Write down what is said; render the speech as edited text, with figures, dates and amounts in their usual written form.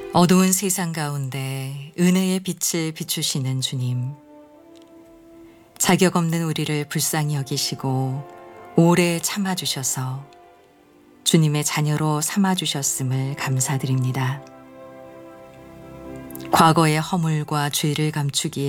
어두운 세상 가운데 은혜의 빛을 비추시는 주님. 자격 없는 우리를 불쌍히 여기시고 오래 참아주셔서 주님의 자녀로 삼아주셨음을 감사드립니다. 과거의 허물과 죄를 감추기에